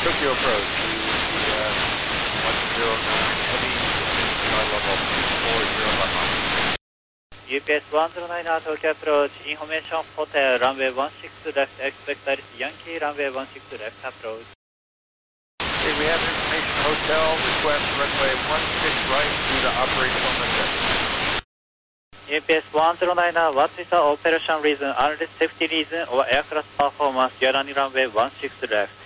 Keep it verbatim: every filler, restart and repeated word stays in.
Tokyo approach, the uh, one zero nine heavy, star level four zero left line. U P S one zero nine Tokyo approach, information hotel, runway one six left, expect that is Yankee, runway one six left approach. Okay, we have information hotel, request runway one six right due to operational necessity. U P S one zero nine, what is the operation reason, unless safety reason or aircraft performance, you're running runway one six left.